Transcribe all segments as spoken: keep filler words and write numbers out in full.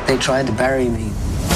They tried to bury me.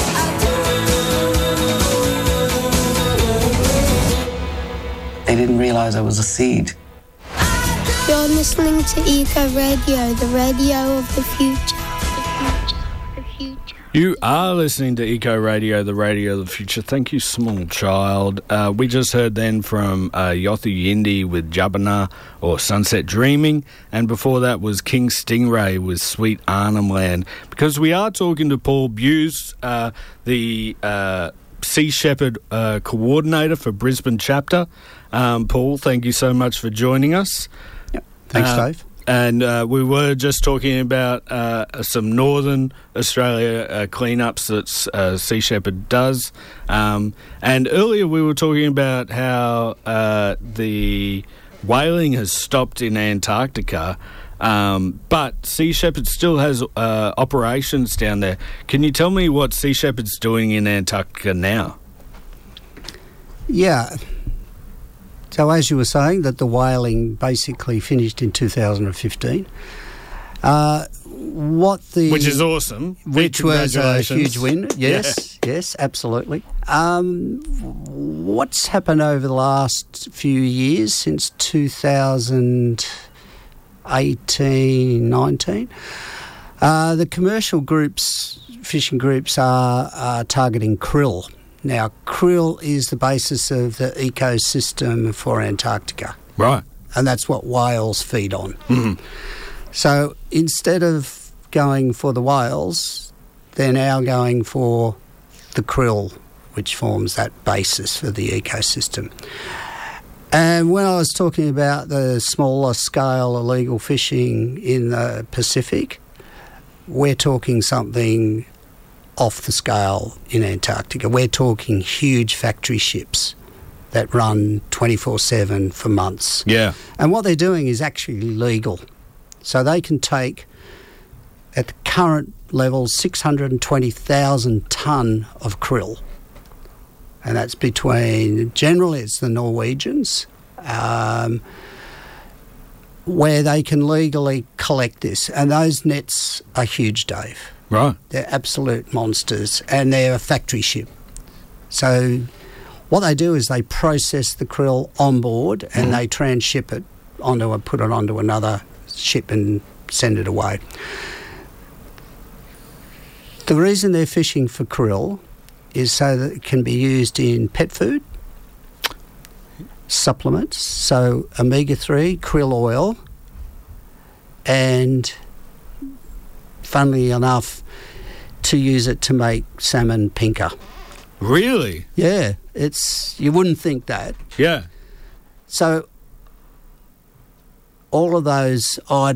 They didn't realize I was a seed. You're listening to Eco Radio, the radio of the future. The future, the future. You are listening to Eco Radio, the radio of the future. Thank you, small child. Uh, we just heard then from uh, Yothu Yindi with Jabana, or Sunset Dreaming, and before that was King Stingray with Sweet Arnhem Land. Because we are talking to Paul Buse, uh, the uh, Sea Shepherd uh, coordinator for Brisbane chapter. Um, Paul, thank you so much for joining us. Thanks, uh, Dave. And uh, we were just talking about uh, some Northern Australia uh, cleanups that uh, Sea Shepherd does. Um, and earlier we were talking about how uh, the whaling has stopped in Antarctica, um, but Sea Shepherd still has uh, operations down there. Can you tell me what Sea Shepherd's doing in Antarctica now? Yeah. So as you were saying, that the whaling basically finished in two thousand fifteen. Uh, what the which is awesome. Which was a huge win. Yes, yeah. yes, absolutely. Um, what's happened over the last few years since two thousand eighteen, nineteen? Uh, the commercial groups, fishing groups, are, are targeting krill. Now, krill is the basis of the ecosystem for Antarctica. Right. And that's what whales feed on. Mm-hmm. So instead of going for the whales, they're now going for the krill, which forms that basis for the ecosystem. And when I was talking about the smaller scale illegal fishing in the Pacific, we're talking something off the scale in Antarctica. We're talking huge factory ships that run twenty-four seven for months. Yeah. And what they're doing is actually legal. So they can take, at the current level, six hundred twenty thousand tonne of krill. And that's between, generally it's the Norwegians, um, where they can legally collect this. And those nets are huge, Dave. Right. They're absolute monsters, and they're a factory ship. So what they do is they process the krill on board and mm. they transship it onto a, put it onto another ship and send it away. The reason they're fishing for krill is so that it can be used in pet food, supplements, so omega three, krill oil, and funnily enough, to use it to make salmon pinker. Really? Yeah, it's you wouldn't think that. Yeah. So all of those items